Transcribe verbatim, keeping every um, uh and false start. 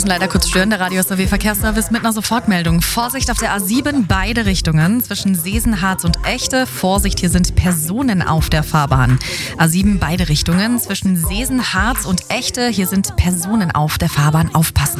Leider kurz stören, der Radio S R W Verkehrsservice mit einer Sofortmeldung. Vorsicht auf der A sieben, beide Richtungen, zwischen Seesen-Harz und Echte. Vorsicht, hier sind Personen auf der Fahrbahn. A sieben, beide Richtungen, zwischen Seesen-Harz und Echte. Hier sind Personen auf der Fahrbahn. Aufpassen.